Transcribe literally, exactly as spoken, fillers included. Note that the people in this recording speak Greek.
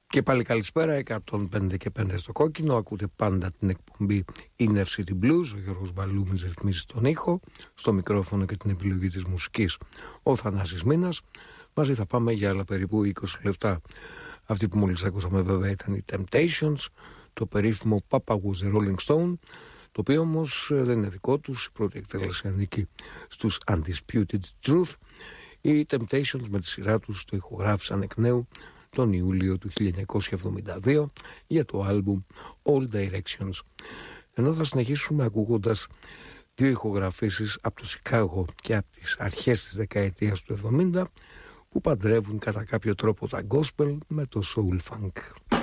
Και πάλι καλησπέρα, εκατόν πέντε και πέντε στο κόκκινο. Ακούτε πάντα την εκπομπή Inner City Blues. Ο Γιώργος Μπαλούμης ρυθμίζει τον ήχο, στο μικρόφωνο και την επιλογή της μουσικής ο Θανάσης Μήνας. Μαζί θα πάμε για άλλα περίπου είκοσι λεπτά. Αυτή που μόλις ακούσαμε βέβαια ήταν οι Temptations, το περίφημο Papa was a Rolling Stone, το οποίο όμως δεν είναι δικό τους. Η πρώτη εκτέλεση ανήκει στους Undisputed Truth. Οι Temptations με τη σειρά τους το ηχογράφησαν εκ νέου τον Ιούλιο του χίλια εννιακόσια εβδομήντα δύο για το άλμπουμ All Directions. Ενώ θα συνεχίσουμε ακούγοντας δύο ηχογραφήσεις από το Σικάγο και από τις αρχές της δεκαετίας του εβδομήντα που παντρεύουν κατά κάποιο τρόπο τα gospel με το soul funk.